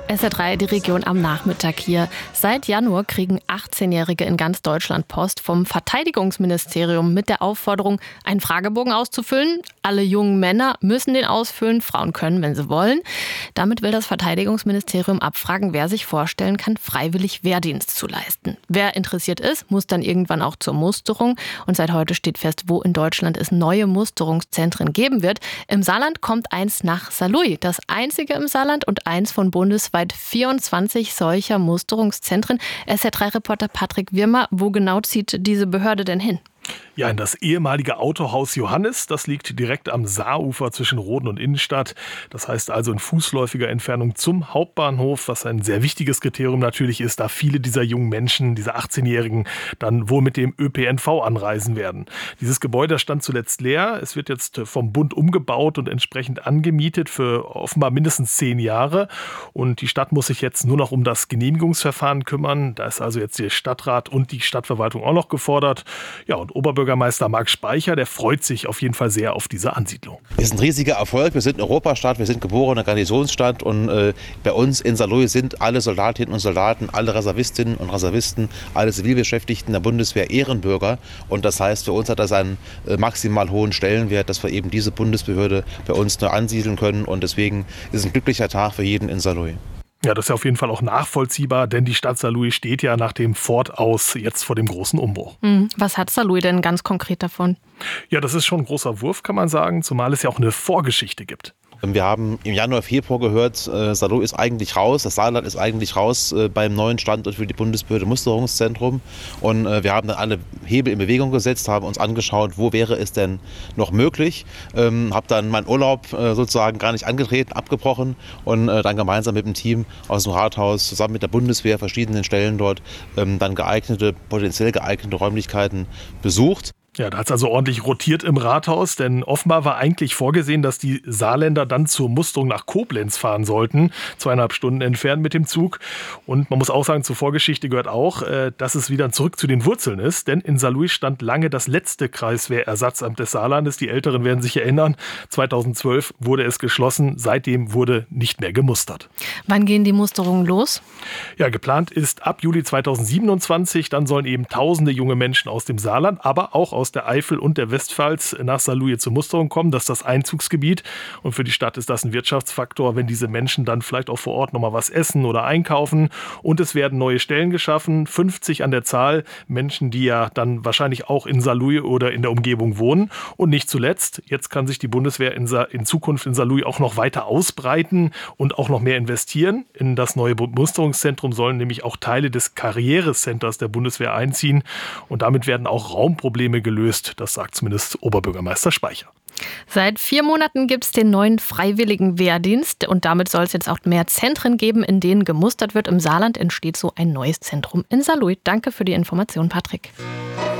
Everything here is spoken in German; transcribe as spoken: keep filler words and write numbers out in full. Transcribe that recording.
S R drei, die Region am Nachmittag hier. Seit Januar kriegen achtzehnjährige in ganz Deutschland Post vom Verteidigungsministerium mit der Aufforderung, einen Fragebogen auszufüllen. Alle jungen Männer müssen den ausfüllen, Frauen können, wenn sie wollen. Damit will das Verteidigungsministerium abfragen, wer sich vorstellen kann, freiwillig Wehrdienst zu leisten. Wer interessiert ist, muss dann irgendwann auch zur Musterung. Und seit heute steht fest, wo in Deutschland es neue Musterungszentren geben wird. Im Saarland kommt eins nach Saarlouis, das einzige im Saarland und eins von bundesweit vierundzwanzig solcher Musterungszentren. S R drei Reporter Patrick Wirmer, wo genau zieht diese Behörde denn hin? Ja, in das ehemalige Autohaus Johannes, das liegt direkt am Saarufer zwischen Roden und Innenstadt. Das heißt also in fußläufiger Entfernung zum Hauptbahnhof, was ein sehr wichtiges Kriterium natürlich ist, da viele dieser jungen Menschen, diese achtzehnjährigen, dann wohl mit dem Ö P N V anreisen werden. Dieses Gebäude stand zuletzt leer. Es wird jetzt vom Bund umgebaut und entsprechend angemietet für offenbar mindestens zehn Jahre. Und die Stadt muss sich jetzt nur noch um das Genehmigungsverfahren kümmern. Da ist also jetzt der Stadtrat und die Stadtverwaltung auch noch gefordert. Ja, und Oberbürgermeister Marc Speicher, der freut sich auf jeden Fall sehr auf diese Ansiedlung. Es ist ein riesiger Erfolg. Wir sind eine Europastadt, wir sind geborene Garnisonsstadt und äh, bei uns in Saarlouis sind alle Soldatinnen und Soldaten, alle Reservistinnen und Reservisten, alle Zivilbeschäftigten der Bundeswehr Ehrenbürger. Und das heißt, für uns hat das einen äh, maximal hohen Stellenwert, dass wir eben diese Bundesbehörde bei uns neu ansiedeln können. Und deswegen ist es ein glücklicher Tag für jeden in Saarlouis. Ja, das ist ja auf jeden Fall auch nachvollziehbar, denn die Stadt Saarlouis steht ja nach dem Fort aus jetzt vor dem großen Umbruch. Was hat Saarlouis denn ganz konkret davon? Ja, das ist schon ein großer Wurf, kann man sagen, zumal es ja auch eine Vorgeschichte gibt. Wir haben im Januar, Februar gehört, äh, Saarlouis ist eigentlich raus, das Saarland ist eigentlich raus äh, beim neuen Standort für die Bundesbehörde Musterungszentrum. Und äh, wir haben dann alle Hebel in Bewegung gesetzt, haben uns angeschaut, wo wäre es denn noch möglich. Ähm, habe dann meinen Urlaub äh, sozusagen gar nicht angetreten, abgebrochen und äh, dann gemeinsam mit dem Team aus dem Rathaus, zusammen mit der Bundeswehr, verschiedenen Stellen dort, ähm, dann geeignete, potenziell geeignete Räumlichkeiten besucht. Ja, da hat es also ordentlich rotiert im Rathaus, denn offenbar war eigentlich vorgesehen, dass die Saarländer dann zur Musterung nach Koblenz fahren sollten, zweieinhalb Stunden entfernt mit dem Zug. Und man muss auch sagen, zur Vorgeschichte gehört auch, dass es wieder zurück zu den Wurzeln ist, denn in Saarlouis stand lange das letzte Kreiswehrersatzamt des Saarlandes. Die Älteren werden sich erinnern, zweitausendzwölf wurde es geschlossen, seitdem wurde nicht mehr gemustert. Wann gehen die Musterungen los? Ja, geplant ist ab Juli zweitausendsiebenundzwanzig, dann sollen eben tausende junge Menschen aus dem Saarland, aber auch aus der Eifel und der Westpfalz nach Saarlouis zur Musterung kommen. Das ist das Einzugsgebiet. Und für die Stadt ist das ein Wirtschaftsfaktor, wenn diese Menschen dann vielleicht auch vor Ort nochmal was essen oder einkaufen. Und es werden neue Stellen geschaffen, fünfzig an der Zahl. Menschen, die ja dann wahrscheinlich auch in Saarlouis oder in der Umgebung wohnen. Und nicht zuletzt, jetzt kann sich die Bundeswehr in, Sa- in Zukunft in Saarlouis auch noch weiter ausbreiten und auch noch mehr investieren. In das neue Musterungszentrum sollen nämlich auch Teile des Karrierecenters der Bundeswehr einziehen. Und damit werden auch Raumprobleme gelöst. Das sagt zumindest Oberbürgermeister Speicher. Seit vier Monaten gibt es den neuen freiwilligen Wehrdienst und damit soll es jetzt auch mehr Zentren geben, in denen gemustert wird. Im Saarland entsteht so ein neues Zentrum in Saarlouis. Danke für die Information, Patrick.